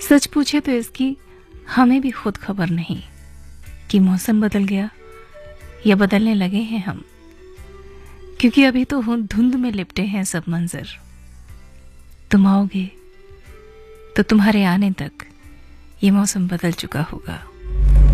सच पूछे तो इसकी हमें भी खुद खबर नहीं कि मौसम बदल गया या बदलने लगे हैं हम, क्योंकि अभी तो धुंध में लिपटे हैं सब मंजर। तुम आओगे तो तुम्हारे आने तक ये मौसम बदल चुका होगा।